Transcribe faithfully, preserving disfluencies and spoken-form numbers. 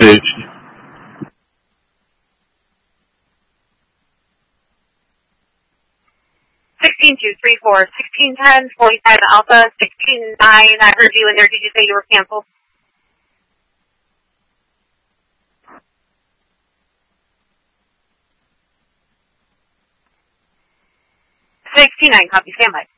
staged. sixteen two three four, sixteen ten, forty-five Alpha, sixteen nine, I heard you in there. Did you say you were canceled? sixteen nine, copy, stand by.